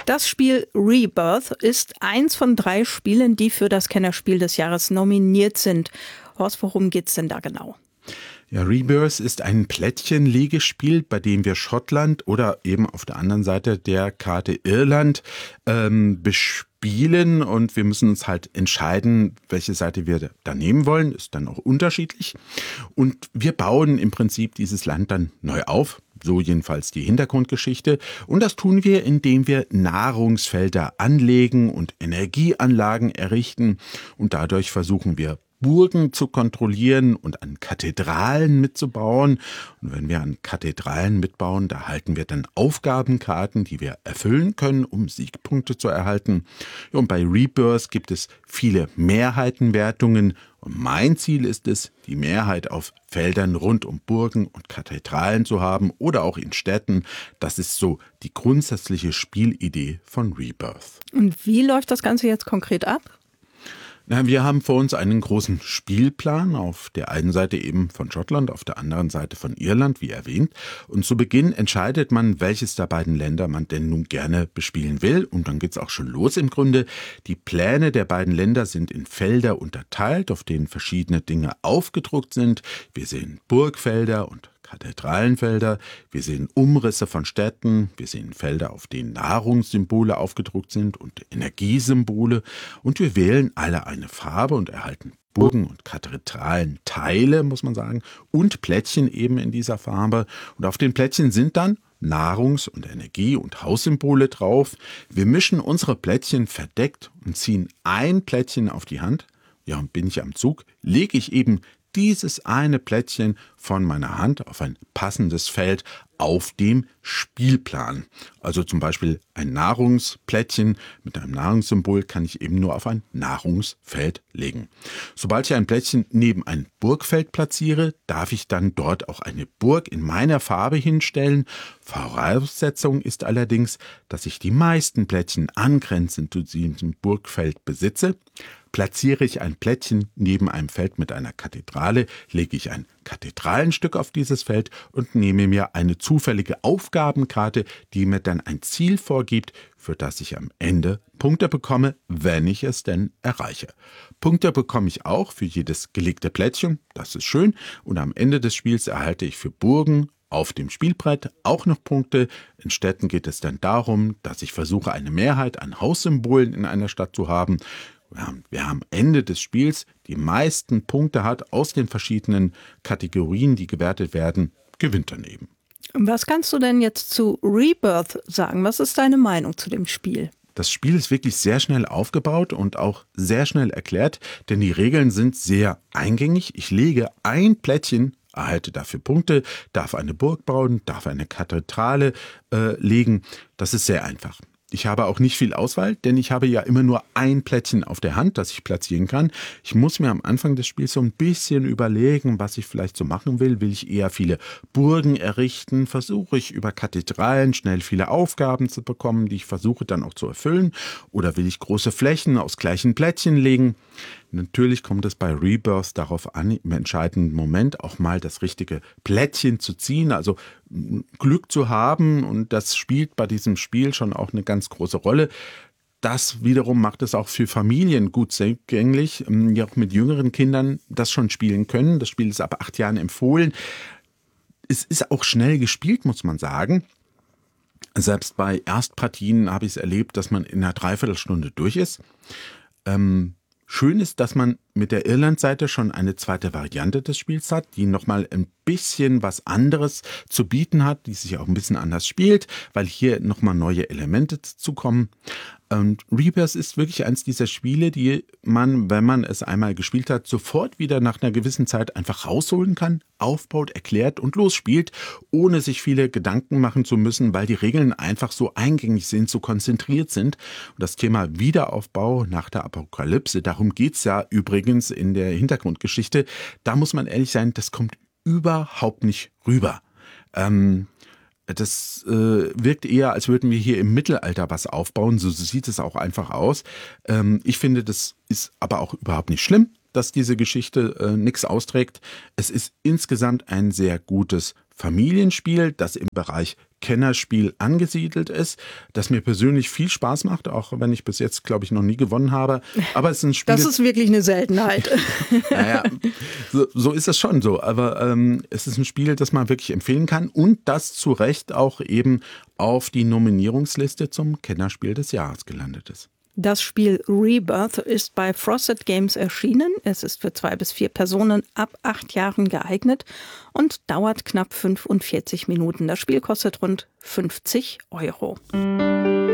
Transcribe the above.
Das Spiel Rebirth ist eins von 3 Spielen, die für das Kennerspiel des Jahres nominiert sind. Horst, worum geht's denn da genau? Ja, Rebirth ist ein Plättchenlegespiel, bei dem wir Schottland oder eben auf der anderen Seite der Karte Irland bespielen, und wir müssen uns halt entscheiden, welche Seite wir da nehmen wollen. Ist dann auch unterschiedlich. Und wir bauen im Prinzip dieses Land dann neu auf. So jedenfalls die Hintergrundgeschichte. Und das tun wir, indem wir Nahrungsfelder anlegen und Energieanlagen errichten. Und dadurch versuchen wir, Burgen zu kontrollieren und an Kathedralen mitzubauen. Und wenn wir an Kathedralen mitbauen, da erhalten wir dann Aufgabenkarten, die wir erfüllen können, um Siegpunkte zu erhalten. Und bei Rebirth gibt es viele Mehrheitenwertungen. Und mein Ziel ist es, die Mehrheit auf Feldern rund um Burgen und Kathedralen zu haben oder auch in Städten. Das ist so die grundsätzliche Spielidee von Rebirth. Und wie läuft das Ganze jetzt konkret ab? Na, wir haben vor uns einen großen Spielplan, auf der einen Seite eben von Schottland, auf der anderen Seite von Irland, wie erwähnt. Und zu Beginn entscheidet man, welches der beiden Länder man denn nun gerne bespielen will. Und dann geht's auch schon los im Grunde. Die Pläne der beiden Länder sind in Felder unterteilt, auf denen verschiedene Dinge aufgedruckt sind. Wir sehen Burgfelder und Kathedralenfelder, wir sehen Umrisse von Städten, wir sehen Felder, auf denen Nahrungssymbole aufgedruckt sind und Energiesymbole, und wir wählen alle eine Farbe und erhalten Burgen und Kathedralenteile, muss man sagen, und Plättchen eben in dieser Farbe. Und auf den Plättchen sind dann Nahrungs- und Energie- und Haussymbole drauf. Wir mischen unsere Plättchen verdeckt und ziehen ein Plättchen auf die Hand. Ja, und bin ich am Zug, lege ich eben dieses eine Plättchen von meiner Hand auf ein passendes Feld auf dem Spielplan. Also zum Beispiel ein Nahrungsplättchen mit einem Nahrungssymbol kann ich eben nur auf ein Nahrungsfeld legen. Sobald ich ein Plättchen neben ein Burgfeld platziere, darf ich dann dort auch eine Burg in meiner Farbe hinstellen. Voraussetzung ist allerdings, dass ich die meisten Plättchen angrenzend zu diesem Burgfeld besitze. Platziere ich ein Plättchen neben einem Feld mit einer Kathedrale, lege ich ein Kathedralenstück auf dieses Feld und nehme mir eine zufällige Aufgabenkarte, die mir dann ein Ziel vorgibt, für das ich am Ende Punkte bekomme, wenn ich es denn erreiche. Punkte bekomme ich auch für jedes gelegte Plättchen, das ist schön, und am Ende des Spiels erhalte ich für Burgen auf dem Spielbrett auch noch Punkte. In Städten geht es dann darum, dass ich versuche, eine Mehrheit an Haussymbolen in einer Stadt zu haben. Wer am Ende des Spiels die meisten Punkte hat aus den verschiedenen Kategorien, die gewertet werden, gewinnt dann eben. Was kannst du denn jetzt zu Rebirth sagen? Was ist deine Meinung zu dem Spiel? Das Spiel ist wirklich sehr schnell aufgebaut und auch sehr schnell erklärt, denn die Regeln sind sehr eingängig. Ich lege ein Plättchen, erhalte dafür Punkte, darf eine Burg bauen, darf eine Kathedrale legen. Das ist sehr einfach. Ich habe auch nicht viel Auswahl, denn ich habe ja immer nur ein Plättchen auf der Hand, das ich platzieren kann. Ich muss mir am Anfang des Spiels so ein bisschen überlegen, was ich vielleicht so machen will. Will ich eher viele Burgen errichten? Versuche ich über Kathedralen schnell viele Aufgaben zu bekommen, die ich versuche dann auch zu erfüllen? Oder will ich große Flächen aus gleichen Plättchen legen? Natürlich kommt es bei Rebirth darauf an, im entscheidenden Moment auch mal das richtige Plättchen zu ziehen, also Glück zu haben, und das spielt bei diesem Spiel schon auch eine ganz große Rolle. Das wiederum macht es auch für Familien gut zugänglich, die auch mit jüngeren Kindern das schon spielen können. Das Spiel ist ab 8 Jahren empfohlen. Es ist auch schnell gespielt, muss man sagen. Selbst bei Erstpartien habe ich es erlebt, dass man in einer Dreiviertelstunde durch ist. Schön ist, dass man mit der Irland-Seite schon eine zweite Variante des Spiels hat, die nochmal ein bisschen was anderes zu bieten hat, die sich auch ein bisschen anders spielt, weil hier nochmal neue Elemente dazukommen. Und Rebirth ist wirklich eins dieser Spiele, die man, wenn man es einmal gespielt hat, sofort wieder nach einer gewissen Zeit einfach rausholen kann, aufbaut, erklärt und losspielt, ohne sich viele Gedanken machen zu müssen, weil die Regeln einfach so eingängig sind, so konzentriert sind. Und das Thema Wiederaufbau nach der Apokalypse, darum geht's ja übrigens in der Hintergrundgeschichte, da muss man ehrlich sein, das kommt überhaupt nicht rüber. Das wirkt eher, als würden wir hier im Mittelalter was aufbauen. So sieht es auch einfach aus. Ich finde, das ist aber auch überhaupt nicht schlimm, dass diese Geschichte nichts austrägt. Es ist insgesamt ein sehr gutes Familienspiel, das im Bereich Kennerspiel angesiedelt ist, das mir persönlich viel Spaß macht, auch wenn ich bis jetzt, glaube ich, noch nie gewonnen habe. Aber es ist ein Spiel. Das ist wirklich eine Seltenheit. Naja, so ist es schon so. Aber es ist ein Spiel, das man wirklich empfehlen kann und das zu Recht auch eben auf die Nominierungsliste zum Kennerspiel des Jahres gelandet ist. Das Spiel Rebirth ist bei Frosted Games erschienen. Es ist für 2 bis 4 Personen ab 8 Jahren geeignet und dauert knapp 45 Minuten. Das Spiel kostet rund 50 €.